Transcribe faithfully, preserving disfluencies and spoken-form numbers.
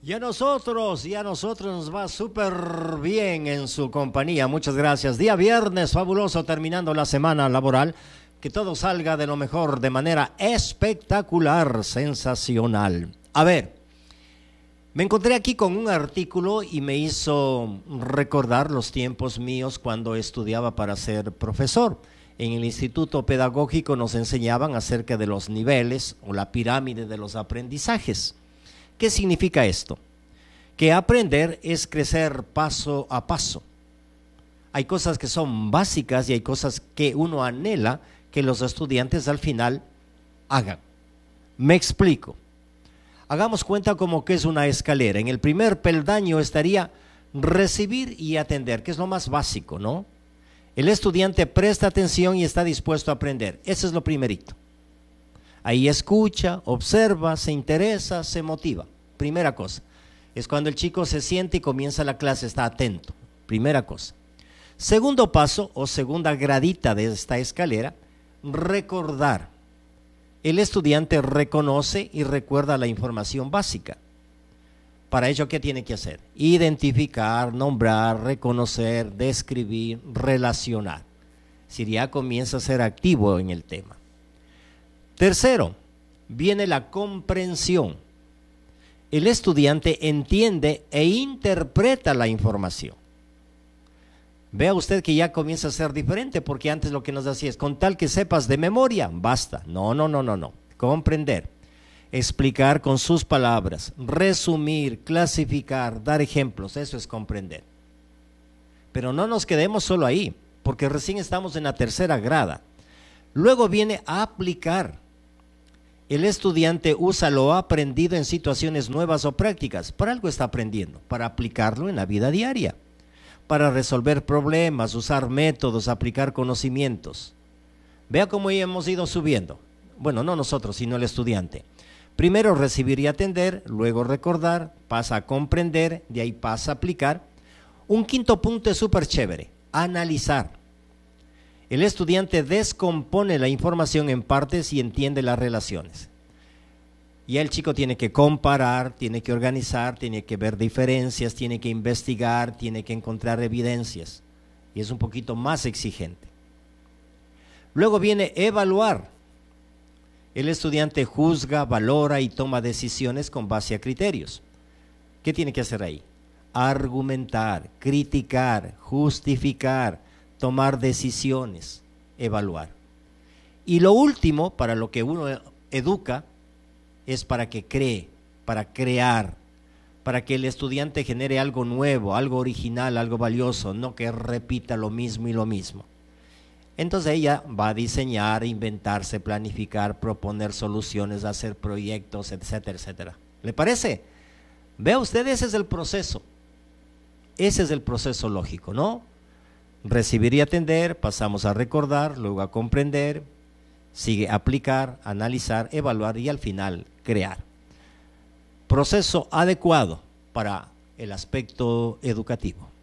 Y a nosotros, y a nosotros nos va súper bien en su compañía. Muchas gracias. Día viernes fabuloso, terminando la semana laboral. Que todo salga de lo mejor, de manera espectacular, sensacional. A ver, me encontré aquí con un artículo y me hizo recordar los tiempos míos cuando estudiaba para ser profesor. En el Instituto Pedagógico nos enseñaban acerca de los niveles o la pirámide de los aprendizajes. ¿Qué significa esto? Que aprender es crecer paso a paso. Hay cosas que son básicas y hay cosas que uno anhela que los estudiantes al final hagan. Me explico. Hagamos cuenta como que es una escalera. En el primer peldaño estaría recibir y atender, que es lo más básico, ¿no? El estudiante presta atención y está dispuesto a aprender. Eso es lo primerito. Ahí escucha, observa, se interesa, se motiva. Primera cosa. Es cuando el chico se siente y comienza la clase, está atento. Primera cosa. Segundo paso o segunda gradita de esta escalera, recordar. El estudiante reconoce y recuerda la información básica. Para ello, ¿qué tiene que hacer? Identificar, nombrar, reconocer, describir, relacionar. Si ya comienza a ser activo en el tema. Tercero, viene la comprensión. El estudiante entiende e interpreta la información. Vea usted que ya comienza a ser diferente, porque antes lo que nos decía es, con tal que sepas de memoria, basta. No, no, no, no, no. Comprender, explicar con sus palabras, resumir, clasificar, dar ejemplos, eso es comprender. Pero no nos quedemos solo ahí, porque recién estamos en la tercera grada. Luego viene a aplicar. El estudiante usa lo aprendido en situaciones nuevas o prácticas. Para algo está aprendiendo, para aplicarlo en la vida diaria, para resolver problemas, usar métodos, aplicar conocimientos. Vea cómo hemos ido subiendo. Bueno, no nosotros, sino el estudiante. Primero recibir y atender, luego recordar, pasa a comprender, de ahí pasa a aplicar. Un quinto punto es súper chévere, analizar. El estudiante descompone la información en partes y entiende las relaciones. Y el chico tiene que comparar, tiene que organizar, tiene que ver diferencias, tiene que investigar, tiene que encontrar evidencias. Y es un poquito más exigente. Luego viene evaluar. El estudiante juzga, valora y toma decisiones con base a criterios. ¿Qué tiene que hacer ahí? Argumentar, criticar, justificar, tomar decisiones, evaluar. Y lo último, para lo que uno educa, es para que cree, para crear, para que el estudiante genere algo nuevo, algo original, algo valioso, no que repita lo mismo y lo mismo. Entonces ella va a diseñar, inventarse, planificar, proponer soluciones, hacer proyectos, etcétera, etcétera. ¿Le parece? Vea usted, ese es el proceso. Ese es el proceso lógico, ¿no? Recibir y atender, pasamos a recordar, luego a comprender, sigue aplicar, analizar, evaluar y al final crear. Proceso adecuado para el aspecto educativo.